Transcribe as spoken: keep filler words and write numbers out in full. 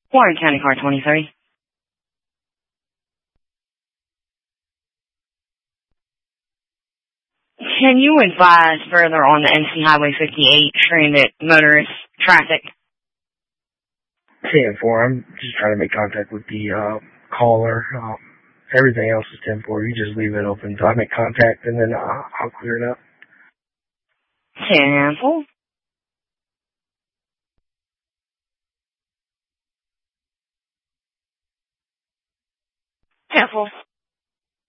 Warren County Car twenty-three. Can you advise further on the M C Highway fifty-eight stranded motorist traffic? ten four. I'm just trying to make contact with the uh, caller. Uh, everything else is ten four. You just leave it open so I make contact, and then uh, I'll clear it up. ten four. ten four.